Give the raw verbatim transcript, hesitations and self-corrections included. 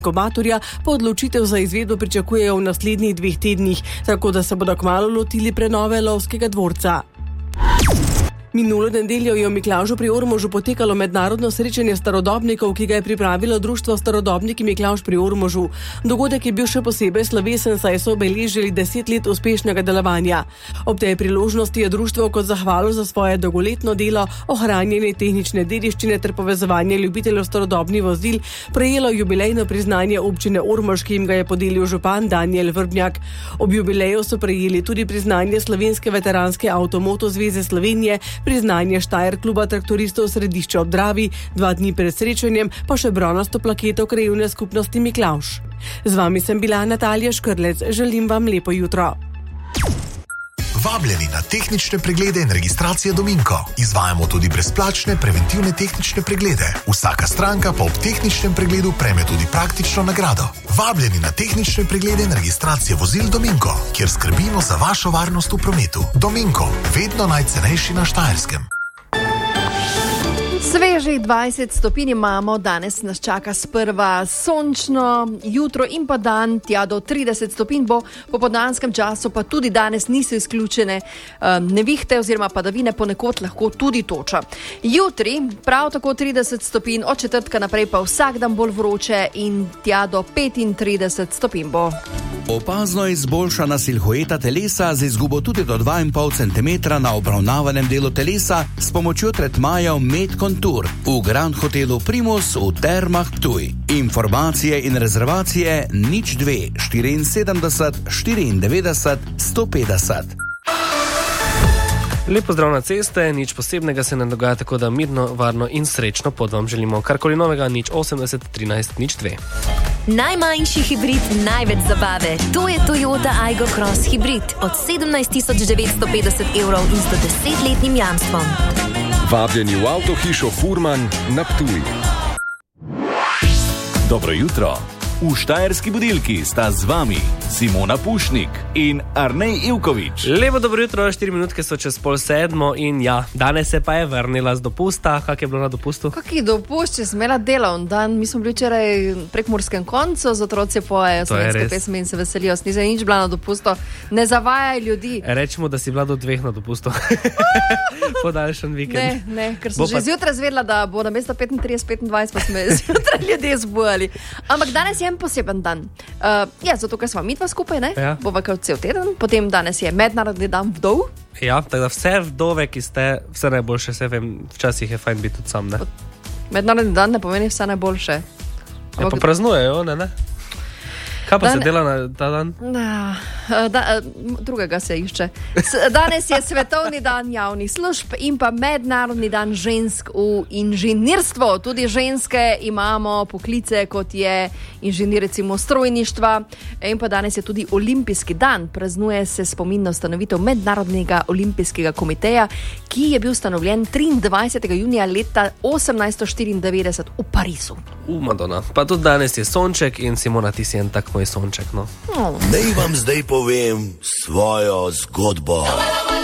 inkubatorja pa odločitev za izvedbo pričakujejo v naslednjih dveh tednih, tako da se bodo kmalu lotili prenove lovskega dvorca. Minulo nedeljo je v Miklavžu pri Ormožu potekalo mednarodno srečanje starodobnikov, ki ga je pripravilo društvo Starodobniki Miklavž pri Ormožu. Dogodek je bil še posebej slovesen, saj so obeležili deset let uspešnega delovanja. Ob tej priložnosti je društvo kot zahvalo za svoje dolgoletno delo, ohranjanje tehnične dediščine ter povezovanje ljubiteljev starodobnih vozil prejelo jubilejno priznanje občine Ormož, ki jim ga je podelil župan Danijel Vrbnjak. Ob jubileju so prejeli tudi priznanje Slovenske veteranske avtomoto zveze Slovenije, priznanje Štajer kluba traktoristov Središče ob Dravi, dva dni pred srečanjem pa še bronasto plaketo krajevne skupnosti Miklavž. Z vami sem bila Natalija Škrlec, želim vam lepo jutro. Vabljeni na tehnične preglede in registracije Dominko. Izvajamo tudi brezplačne preventivne tehnične preglede. Vsaka stranka pa ob tehničnem pregledu prejme tudi praktično nagrado. Vabljeni na tehnične preglede in registracije vozil Dominko, kjer skrbimo za vašo varnost v prometu. Dominko, vedno najcenejši na Štajerskem. Svežih dvajset stopinj imamo, danes nas čaka sprva sončno jutro in pa dan, tja do trideset stopinj bo, po popoldanskem času pa tudi danes niso izključene um, nevihte oziroma padavine, ponekod lahko tudi toča. Jutri prav tako trideset stopinj, od četrtka naprej pa vsak dan bolj vroče in tja do petintrideset stopinj bo. Opazno izboljšana silhueta telesa z izgubo tudi do dva in pol centimetra na obravnavanem delu telesa s pomočjo tretmajev Med Contour v Grand Hotelu Primus v Termah Ptuj. Informacije in rezervacije nič dve štiriinsedemdeset štiriindevetdeset sto petdeset. Lep pozdrav na ceste, nič posebnega se ne dogaja, tako da mirno, varno in srečno pot vam želimo. Karkoli novega, nič osemdeset trinajst nič dve. Najmanjši hibrid, največ zabave. To je Toyota Aygo Cross hibrid od sedemnajst tisoč devetsto petdeset evrov in sto desetletnim jamstvom. Vabljeni v avtohišo Furman na Ptuj. Dobro jutro. V Štajerski budilki sta z vami Simona Pušnik in Arnej Ivković. Lepo dobro jutro, štiri minutke so čez pol sedmo in ja, danes se pa je vrnila z dopusta. Kak je bilo na dopustu? Kaki dopust, če sem imela delovn dan, mi smo bili včeraj prek Murskem koncu, z otroci pojejo slovenske pesmi in se veselijo. Nisem nič bila na dopustu, ne zavajaj ljudi. Rečemo, da si bila do dveh na dopustu. Podaljšan vikend. Ne, ne, ker sem že pa... zjutraj zvedla, da bo na mesto petintrideset petindvajset, pa smo zjutraj ljudje zbujali. Ampak danes je poseben dan. Uh, ja, zato, ker smo midva skupaj, ne? Ja. Bova kot cel teden. Potem danes je mednarodni dan vdov. Ja, tako da vse vdove, ki ste, vse najboljše, se vem, včasih je fajn biti tudi sam, ne? Mednarodni dan ne pomeni vse najboljše. Ja, pa praznujejo, ne, ne? Kaj pa dan... se dela na ta dan? Da, da, drugega se išče. Danes je svetovni dan javnih služb in pa mednarodni dan žensk v inženirstvu. Tudi ženske imamo poklice, kot je inženir recimo strojništva. In pa danes je tudi olimpijski dan. Praznuje se spomin na ustanovitev Mednarodnega olimpijskega komiteja, ki je bil ustanovljen triindvajsetega junija leta osemnajststo štiriindevetdeset v Parizu. U, Madonna. Pa tudi danes je sonček in Simona, ti si en tak moj sonček, no. Naj vam zdaj povem svojo zgodbo.